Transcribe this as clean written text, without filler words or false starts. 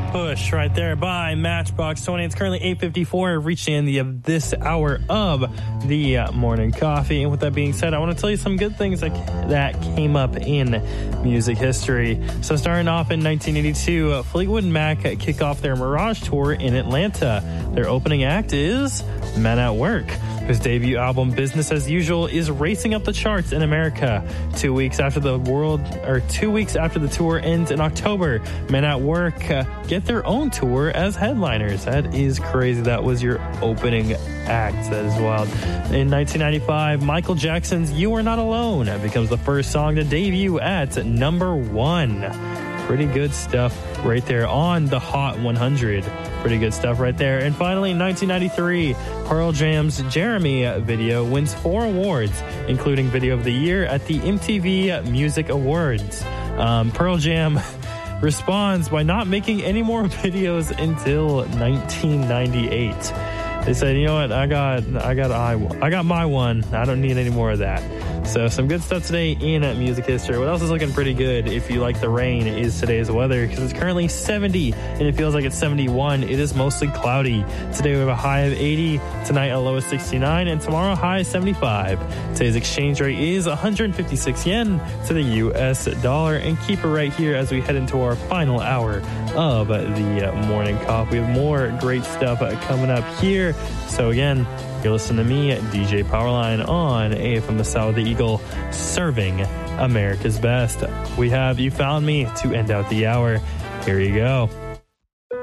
Push right there by Matchbox 20. It's currently 8:54, reaching the end of this hour of the morning coffee. And with that being said, I want to tell you some good things that came up in music history. So starting off in 1982, Fleetwood Mac kick off their Mirage Tour in Atlanta. Their opening act is Men at Work, whose debut album Business as Usual is racing up the charts in America. 2 weeks after the tour ends in October, Men at Work get their own tour as headliners. That is crazy. That was your opening act. That is wild. In 1995, Michael Jackson's You Are Not Alone becomes the first song to debut at number 1. Pretty good stuff right there on the Hot 100. Pretty good stuff right there. And finally, in 1993, Pearl Jam's Jeremy video wins 4 awards, including Video of the Year at the MTV Music Awards. Pearl Jam responds by not making any more videos until 1998. They said, you know what, I got my one. I don't need any more of that. So some good stuff today in music history. What else is looking pretty good, if you like the rain, is today's weather, because it's currently 70 and it feels like it's 71. It is mostly cloudy. Today we have a high of 80, tonight a low of 69, and tomorrow a high of 75. Today's exchange rate is 156 yen to the US dollar. And keep it right here as we head into our final hour of the morning coffee. We have more great stuff coming up here. So again, you're listening to me, DJ Powerline, on AFM The Sound of the Eagle, serving America's best. We have You Found Me to end out the hour. Here you go.